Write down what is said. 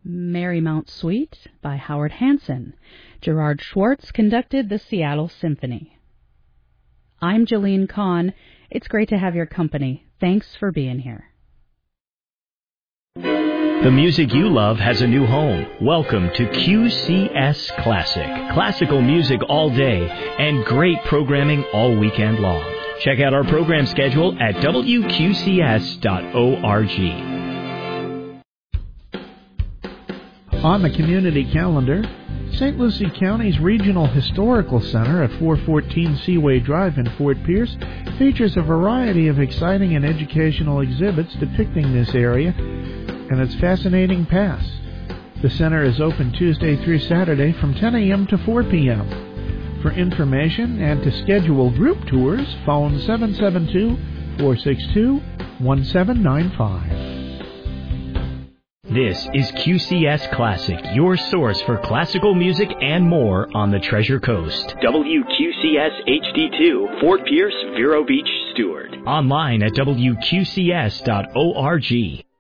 Marymount Suite by Howard Hanson. Gerard Schwartz conducted the Seattle Symphony. I'm Jolene Kahn. It's great to have your company. Thanks for being here. The music you love has a new home. Welcome to QCS Classic. Classical music all day and great programming all weekend long. Check out our program schedule at wqcs.org. On the community calendar, St. Lucie County's Regional Historical Center at 414 Seaway Drive in Fort Pierce features a variety of exciting and educational exhibits depicting this area and its fascinating past. The center is open Tuesday through Saturday from 10 a.m. to 4 p.m. For information and to schedule group tours, phone 772-462-1795. This is QCS Classic, your source for classical music and more on the Treasure Coast. WQCS HD2, Fort Pierce, Vero Beach, Stewart. Online at WQCS.org.